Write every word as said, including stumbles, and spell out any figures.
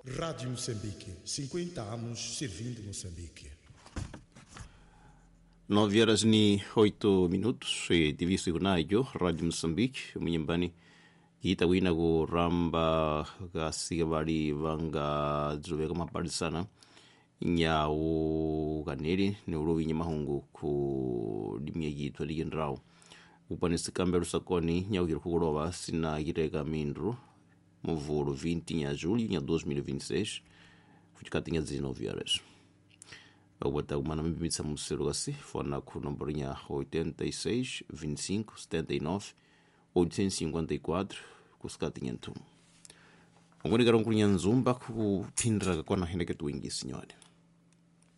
Rádio Moçambique, cinquenta anos servindo Moçambique. nove horas ni oito minutos e diviso igunayo Rádio Moçambique umunyambani kita wina go ramba gasiga bari vanga dzuveka maparisana nyawo kaneri ne urowi nyamahungu ku dimye yitwa ligendrawo upanisi kambero sakoni nyawo kukuloba sina gireka mindru muvolo vinte nya julho nya dois mil e vinte e seis futikati nya dezenove horas Bota umana mbitsa musero gasi fona ku nombro nya oitenta e seis, vinte e cinco, setenta e nove, oitocentos e cinquenta e quatro kuskati nyentu. Ngoni garon kunyanzumba ku pindra kwa na hende ketu ingi senhora.